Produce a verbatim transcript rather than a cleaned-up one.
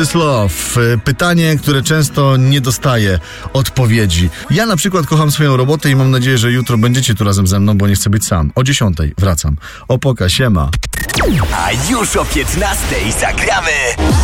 Love. Pytanie, które często nie dostaje odpowiedzi. Ja na przykład kocham swoją robotę i mam nadzieję, że jutro będziecie tu razem ze mną, bo nie chcę być sam. O dziesiątej wracam. Opoka, siema. A już o piętnastej zagramy